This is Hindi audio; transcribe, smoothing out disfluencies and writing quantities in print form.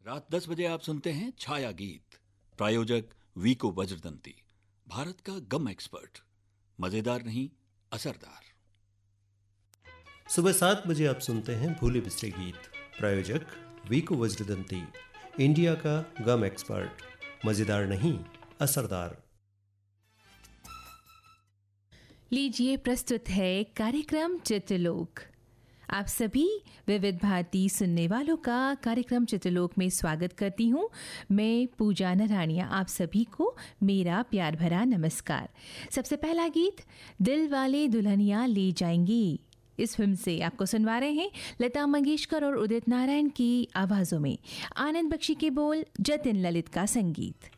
रात 10 बजे आप सुनते हैं छाया गीत। प्रायोजक वीको वज्रदंती, भारत का गम एक्सपर्ट। मजेदार नहीं, असरदार। सुबह 7 बजे आप सुनते हैं भूले बिसरे गीत। प्रायोजक वीको वज्रदंती, इंडिया का गम एक्सपर्ट। मजेदार नहीं, असरदार। लीजिए, प्रस्तुत है कार्यक्रम चित्रलोक। आप सभी विविध भारती सुनने वालों का कार्यक्रम चित्रलोक में स्वागत करती हूँ। मैं पूजा नराणिया आप सभी को मेरा प्यार भरा नमस्कार। सबसे पहला गीत दिल वाले दुल्हनिया ले जाएंगे, इस फिल्म से आपको सुनवा रहे हैं लता मंगेशकर और उदित नारायण की आवाज़ों में। आनंद बख्शी के बोल, जतिन ललित का संगीत।